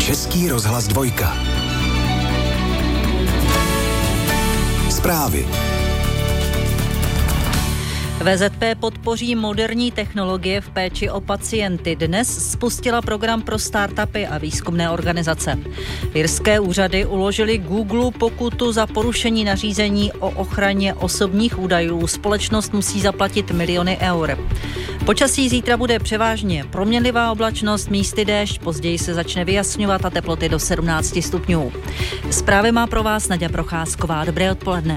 Český rozhlas 2. Zprávy. VZP podpoří moderní technologie v péči o pacienty. Dnes spustila program pro startupy a výzkumné organizace. Irské úřady uložily Google pokutu za porušení nařízení o ochraně osobních údajů. Společnost musí zaplatit miliony eur. Počasí zítra bude převážně proměnlivá oblačnost, místy déšť, později se začne vyjasňovat a teploty do 17 stupňů. Zprávy má pro vás Naďa Procházková. Dobré odpoledne.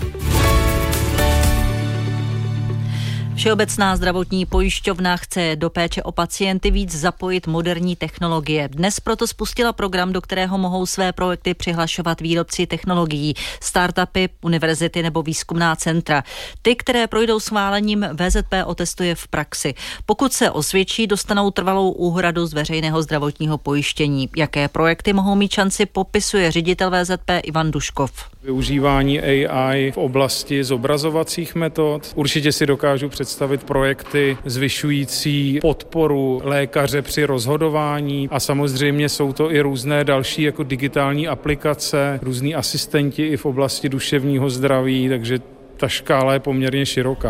Všeobecná zdravotní pojišťovna chce do péče o pacienty víc zapojit moderní technologie. Dnes proto spustila program, do kterého mohou své projekty přihlašovat výrobci technologií, startupy, univerzity nebo výzkumná centra. Ty, které projdou schválením, VZP otestuje v praxi. Pokud se osvědčí, dostanou trvalou úhradu z veřejného zdravotního pojištění. Jaké projekty mohou mít šanci, popisuje ředitel VZP Ivan Duškov. Využívání AI v oblasti zobrazovacích metod. Určitě si dokážu představit projekty zvyšující podporu lékaře při rozhodování a samozřejmě jsou to i různé další jako digitální aplikace, různí asistenti i v oblasti duševního zdraví, takže ta škála je poměrně široká.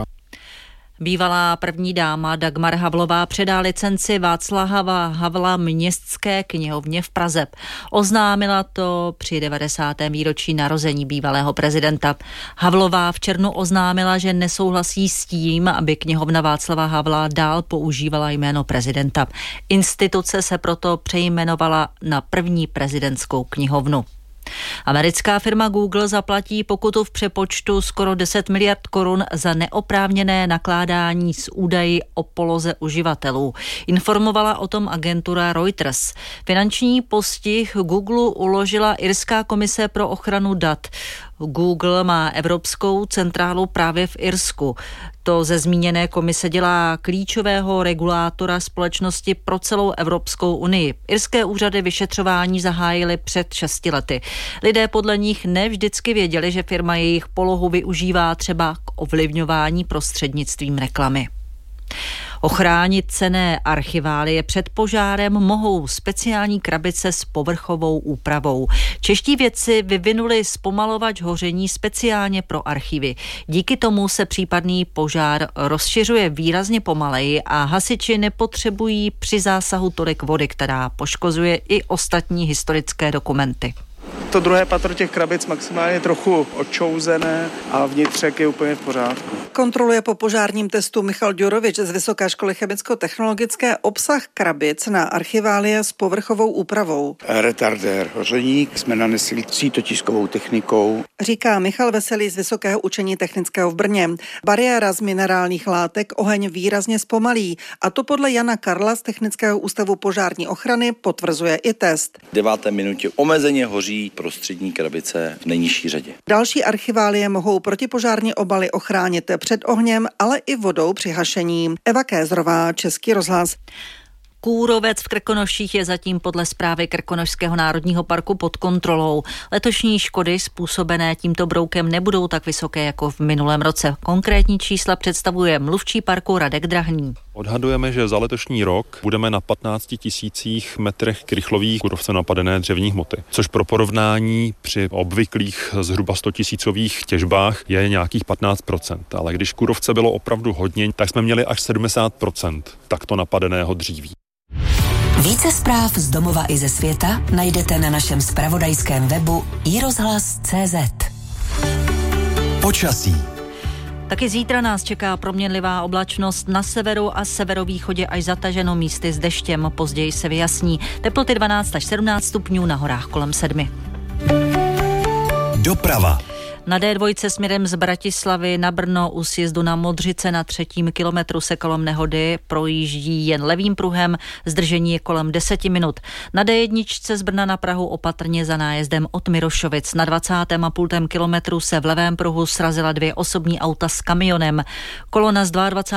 Bývalá první dáma Dagmar Havlová předá licenci Václava Havla Městské knihovně v Praze. Oznámila to při 90. výročí narození bývalého prezidenta. Havlová v červnu oznámila, že nesouhlasí s tím, aby knihovna Václava Havla dál používala jméno prezidenta. Instituce se proto přejmenovala na první prezidentskou knihovnu. Americká firma Google zaplatí pokutu v přepočtu skoro 10 miliard korun za neoprávněné nakládání s údaji o poloze uživatelů. Informovala o tom agentura Reuters. Finanční postih Google uložila Irská komise pro ochranu dat. Google má evropskou centrálu právě v Irsku. To ze zmíněné komise dělá klíčového regulátora společnosti pro celou Evropskou unii. Irské úřady vyšetřování zahájily před 6 lety. Lidé podle nich nevždycky věděli, že firma jejich polohu využívá třeba k ovlivňování prostřednictvím reklamy. Ochránit cenné archiválie před požárem mohou speciální krabice s povrchovou úpravou. Čeští vědci vyvinuli zpomalovač hoření speciálně pro archivy. Díky tomu se případný požár rozšiřuje výrazně pomaleji a hasiči nepotřebují při zásahu tolik vody, která poškozuje i ostatní historické dokumenty. To druhé patro těch krabic maximálně trochu odčouzené a vnitřek je úplně v pořádku. Kontroluje po požárním testu Michal Ďurovič z Vysoké školy chemicko-technologické obsah krabic na archiválie s povrchovou úpravou. Retardér hoření jsme nanesli cítotiskovou technikou. Říká Michal Veselý z Vysokého učení technického v Brně. Bariéra z minerálních látek oheň výrazně zpomalí a to podle Jana Karla z Technického ústavu požární ochrany potvrzuje i test. V 9. minutě omezeně hoří prostřední krabice v nejnižší řadě. Další archiválie mohou protipožární obaly ochránit před ohněm, ale i vodou při hašení. Eva Kézrová, Český rozhlas. Kůrovec v Krkonoších je zatím podle zprávy Krkonošského národního parku pod kontrolou. Letošní škody způsobené tímto broukem nebudou tak vysoké jako v minulém roce. Konkrétní čísla představuje mluvčí parku Radek Drahný. Odhadujeme, že za letošní rok budeme na 15 000 metrech krychlových kůrovcem napadené dřevní hmoty, což pro porovnání při obvyklých zhruba 100 000 těžbách je nějakých 15%. Ale když kůrovce bylo opravdu hodně, tak jsme měli až 70% takto napadeného dříví. Více zpráv z domova i ze světa najdete na našem zpravodajském webu iRozhlas.cz. Počasí. Taky zítra nás čeká proměnlivá oblačnost, na severu a severovýchodě až zataženo, místy s deštěm, později se vyjasní. Teploty 12 až 17 stupňů, na horách kolem 7. Doprava. Na D2 směrem z Bratislavy na Brno u sjezdu na Modřice na 3. kilometru se kolem nehody projíždí jen levým pruhem, zdržení je kolem 10 minut. Na D1 z Brna na Prahu opatrně za nájezdem od Mirošovic. Na 20,5 kilometru se v levém pruhu srazila 2 osobní auta s kamionem. Kolona z 22